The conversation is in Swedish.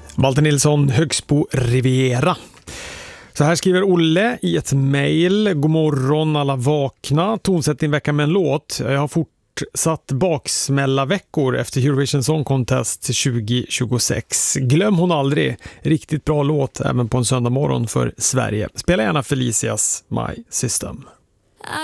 Walter Nilsson, Högsbo Riviera. Så här skriver Olle i ett mejl. God morgon alla vakna. Tonsätt din vecka med en låt. Jag har fortsatt baksmälla veckor efter Eurovision Song Contest 2026. Glöm hon aldrig. Riktigt bra låt även på en söndag morgon för Sverige. Spela gärna Felicias My System.